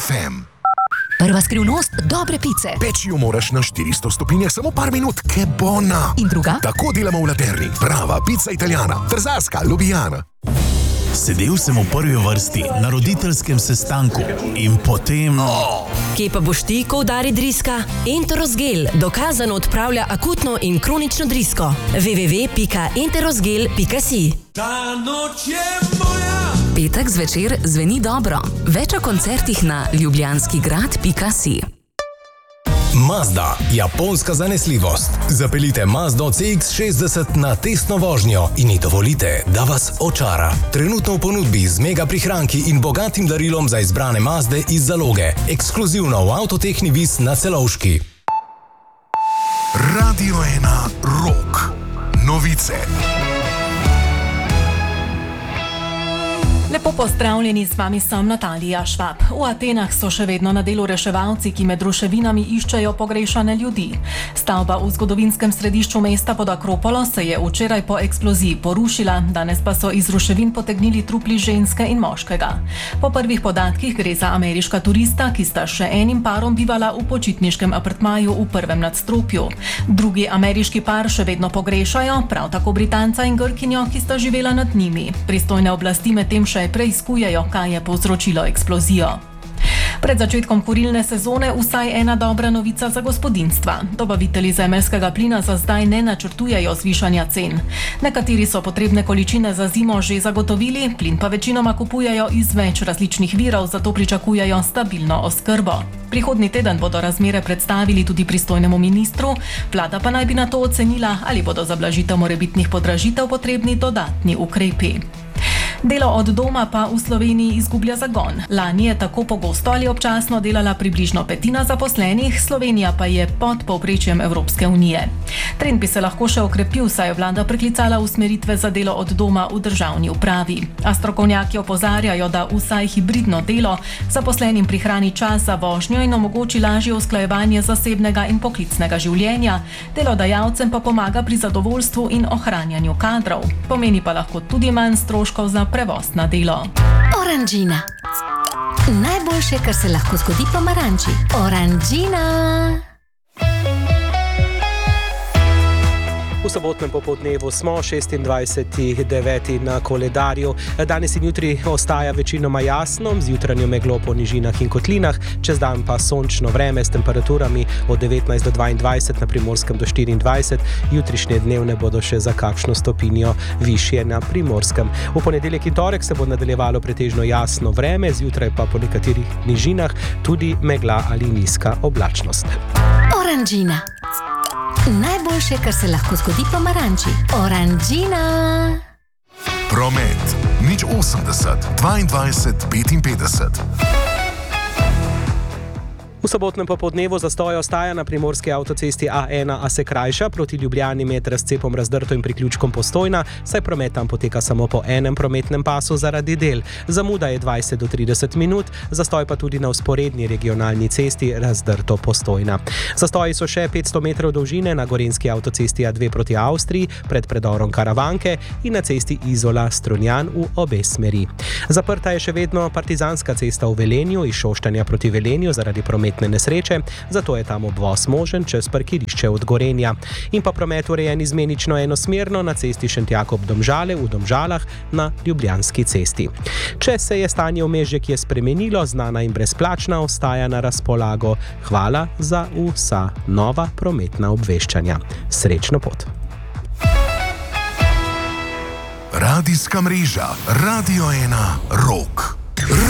FM. Prva skrivnost dobre pice. Peči jo moraš na 400 stopinjah samo par minut, ke bona. In druga? Tako delamo v Laterni. Prava pica italijana. Trzaska, Ljubljana. Sedel sem v prvi vrsti na roditeljskem sestanku in potem... Kje pa boš ti, ko udari driska? Enterosgel dokazano odpravlja akutno in kronično drisko. www.enterosgel.si. Petek zvečer zveni dobro. Več o koncertih na ljubljanskigrad.si. Mazda, japonska zanesljivost. Zapeljite Mazdo CX-60 na testno vožnjo in ji dovolite, da vas očara. Trenutno v ponudbi z mega prihranki in bogatim darilom za izbrane Mazde iz zaloge. Ekskluzivno v Avtotehni Vis na Celovški. Radio 1 Rock. Novice. Lepo pozdravljeni, z vami sem Natalija Švab. V Atenah so še vedno na delu reševalci, ki med ruševinami iščejo pogrešane ljudi. Stavba v zgodovinskem središču mesta pod Akropolo se je včeraj po eksploziji porušila, danes pa so iz ruševin potegnili trupli ženske in moškega. Po prvih podatkih gre za ameriška turista, ki sta še enim parom bivala v počitniškem apartmaju v prvem nadstropju. Drugi ameriški par še vedno pogrešajo, prav tako Britanca in Grkinjo, ki sta živela nad njimi. Pristojne oblasti medtem še preizkujejo, kaj je povzročilo eksplozijo. Pred začetkom kurilne sezone vsaj ena dobra novica za gospodinjstva. Dobavitelji zemeljskega plina za zdaj ne načrtujejo zvišanja cen. Nekateri so potrebne količine za zimo že zagotovili, plin pa večinoma kupujejo iz več različnih virov, zato pričakujejo stabilno oskrbo. Prihodnji teden bodo razmere predstavili tudi pristojnemu ministru, vlada pa naj bi na to ocenila, ali bodo za blažitev morebitnih podražitev potrebni dodatni ukrepi. Delo od doma pa v Sloveniji izgublja zagon. Lani je tako pogosto ali občasno delala približno petina zaposlenih, Slovenija pa je pod povprečjem Evropske unije. Trend bi se lahko še okrepil, saj je vlada preklicala usmeritve za delo od doma v državni upravi. A strokovnjaki opozarjajo, da vsaj hibridno delo zaposlenim prihrani čas za vožnjo in omogoči lažje usklajevanje zasebnega in poklicnega življenja, delodajalcem pa pomaga pri zadovoljstvu in ohranjanju kadrov. Pomeni pa lahko tudi manj stroškov za prevoz na delo. Oranžina. Najboljše, kar se lahko zgodi pomaranči. Oranžina. V sobotnem popoldnevu smo 26.9. na koledarju. Danes in jutri ostaja večinoma jasno, z jutranjo meglo po nižinah in kotlinah, čez dan pa sončno vreme s temperaturami od 19 do 22, na Primorskem do 24, jutrišnje dnevne bodo še za kakšno stopinjo višje na Primorskem. V ponedeljek in torek se bo nadaljevalo pretežno jasno vreme, zjutraj pa po nekaterih nižinah tudi megla ali nizka oblačnost. Oranžina. Najboljše, kar se lahko zgodi pomaranči. Oranžina. Promet. 080 22 55. V sobotnem popoldnevu zastoj ostaja na primorski avtocesti A1, a se krajša proti Ljubljani med razcepom Razdrto in priključkom Postojna, saj promet tam poteka samo po enem prometnem pasu zaradi del. Zamuda je 20 do 30 minut, zastoj pa tudi na vzporedni regionalni cesti Razdrto Postojna. Zastoji so še 500 metrov dolžine na gorenjski avtocesti A2 proti Avstriji, pred predorom Karavanke in na cesti Izola Strunjan v obe smeri. Zaprta je še vedno Partizanska cesta v Velenju iz Šoštanja proti Velenju zaradi prometne nesreče, zato je tam obvoz možen čez parkirišče od Gorenja. In pa promet urejen izmenično enosmerno na cesti Šentjakob-Domžale v Domžalah na Ljubljanski cesti. Če se je stanje v Mežekje spremenilo, znana in brezplačna ostaja na razpolago. Hvala za vsa nova prometna obveščanja. Srečno pot. Radijska mreža Radio 1 Rock.